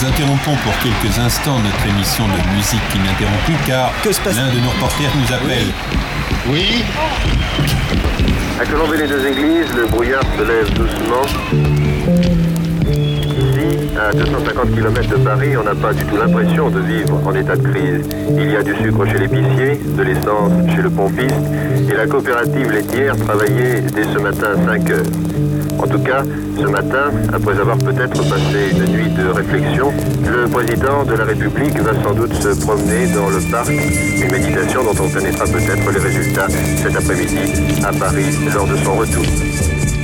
interrompons pour quelques instants notre émission de musique ininterrompue car l'un de nos reporters nous appelle. Oui. À Colombey-les-Deux-Églises, le brouillard se lève doucement. Ici, à 250 km de Paris, on n'a pas du tout l'impression de vivre en état de crise. Il y a du sucre chez l'épicier, de l'essence chez le pompiste, et la coopérative laitière travaillait dès ce matin à 5 heures. En tout cas, ce matin, après avoir peut-être passé une nuit de réflexion, le président de la République va sans doute se promener dans le parc, une méditation dont on connaîtra peut-être les résultats cet après-midi à Paris lors de son retour.